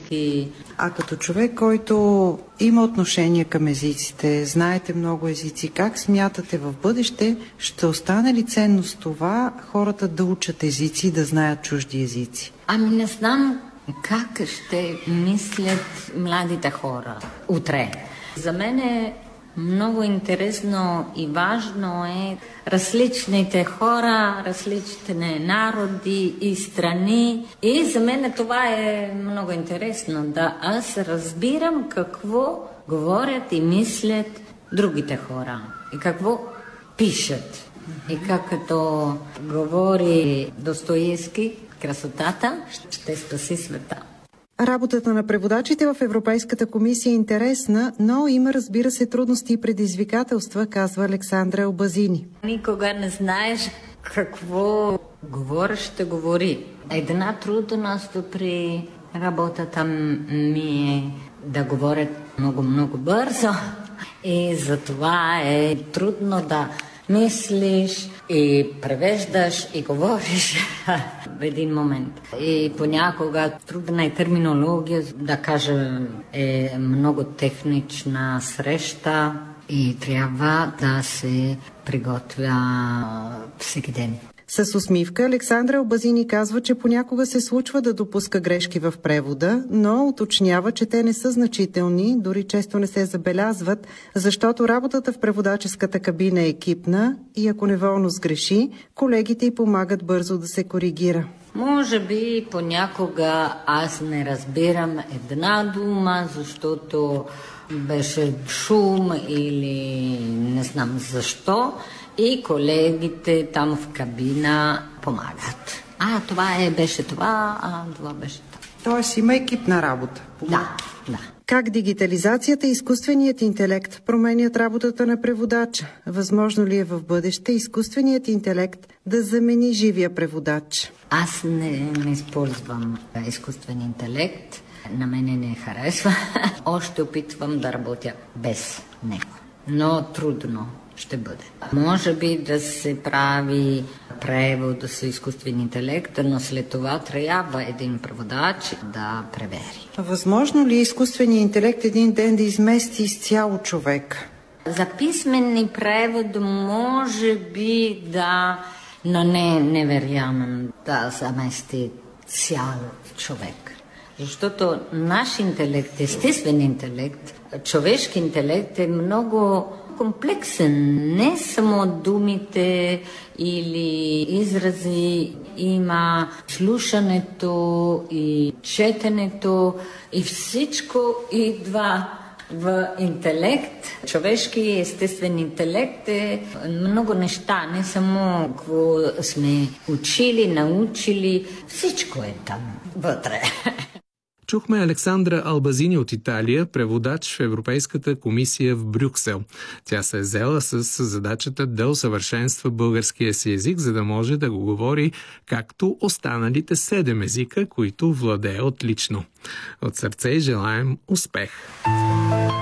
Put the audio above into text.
А като човек, който има отношение към езиците, знаете много езици, как смятате в бъдеще, ще остане ли ценност това хората да учат езици, да знаят чужди езици? Ами не знам как ще мислят младите хора утре. За мен е много интересно и важно е различните хора, различни народи и страни. И за мен това е много интересно, да аз разбирам какво говорят и мислят другите хора и какво пишат. И както говори Достоевски, красотата ще спаси света. Работата на преводачите в Европейската комисия е интересна, но има, разбира се, трудности и предизвикателства, казва Александра Албазини. Никога не знаеш какво говориш, ще говори. Една трудност при работата ми е да говорят много бързо и затова е трудно да мислиш и превеждаш и говориш в един момент. И понякога трудна е терминология, да кажа, е много технична среща и трябва да се приготвя всеки ден. С усмивка Александра Албазини казва, че понякога се случва да допуска грешки в превода, но уточнява, че те не са значителни, дори често не се забелязват, защото работата в преводаческата кабина е екипна и ако неволно сгреши, колегите й помагат бързо да се коригира. Може би понякога аз не разбирам една дума, защото беше шум или не знам защо. И колегите там в кабина помагат. Това беше това, това беше това. Тоест има екипна работа. Да. Как дигитализацията и изкуственият интелект променят работата на преводача? Възможно ли е в бъдеще изкуственият интелект да замени живия преводач? Аз не използвам изкуствен интелект. На мене не харесва. Още опитвам да работя без него. Но трудно ще бъде. Може би да се прави превод с изкуствен интелект, но след това трябва един преводач да превери. Възможно ли изкуственият интелект един ден да измести изцяло човек? За писменни превод може би да, но не верявам да замести цял човек. Защото наш интелект, естествен интелект, човешки интелект е много комплексен. Не само думите или изрази, има слушането и четенето и всичко идва в интелект. Човешки естествен интелект е много неща, не само какво сме учили, научили, всичко е там вътре. Чухме Александра Албазини от Италия, преводач в Европейската комисия в Брюксел. Тя се е взела с задачата да усъвършенства българския си език, за да може да го говори както останалите 7 езика, които владее отлично. От сърце й желаем успех!